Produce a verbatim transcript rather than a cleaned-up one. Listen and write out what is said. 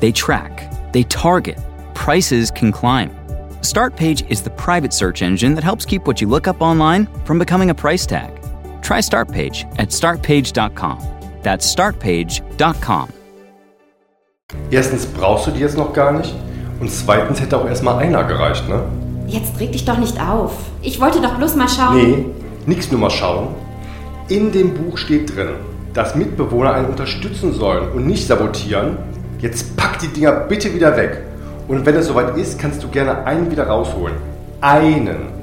They track, they target, prices can climb. Startpage is the private search engine that helps keep what you look up online from becoming a price tag. Try Startpage at startpage dot com. That's startpage dot com. Erstens brauchst du die jetzt noch gar nicht und zweitens hätte auch erstmal einer gereicht, ne? Jetzt reg dich doch nicht auf. Ich wollte doch bloß mal schauen. Nee, nix nur mal schauen. In dem Buch steht drin, dass Mitbewohner einen unterstützen sollen und nicht sabotieren. Jetzt pack die Dinger bitte wieder weg. Und wenn es soweit ist, kannst du gerne einen wieder rausholen. Einen.